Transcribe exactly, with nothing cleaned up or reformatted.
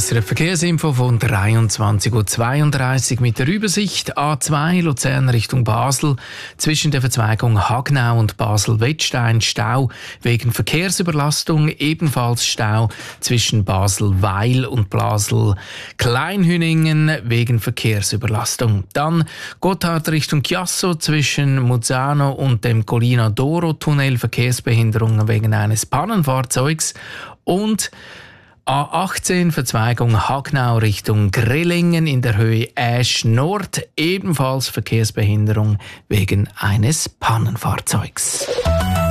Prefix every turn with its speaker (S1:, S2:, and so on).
S1: S R F Verkehrsinfo von dreiundzwanzig Uhr zweiunddreißig mit der Übersicht. A zwei Luzern Richtung Basel. Zwischen der Verzweigung Hagnau und Basel-Wettstein Stau wegen Verkehrsüberlastung. Ebenfalls Stau zwischen Basel-Weil und Basel-Kleinhüningen wegen Verkehrsüberlastung. Dann Gotthard Richtung Chiasso zwischen Muzzano und dem Collina d'Oro-Tunnel. Verkehrsbehinderungen wegen eines Pannenfahrzeugs. Und A achtzehn Verzweigung Hagnau Richtung Grellingen in der Höhe Asch Nord, ebenfalls Verkehrsbehinderung wegen eines Pannenfahrzeugs.